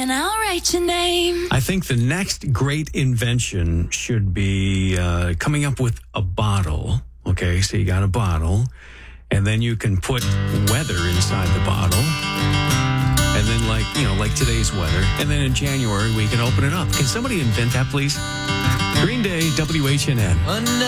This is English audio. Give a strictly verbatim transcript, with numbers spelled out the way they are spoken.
and I'll write your name. I think the next great invention should be uh, coming up with a bottle. Okay, so you got a bottle, and then you can put weather inside the bottle. And then, like, you know, like today's weather. And then in January, we can open it up. Can somebody invent that, please? Green Day, W H N N.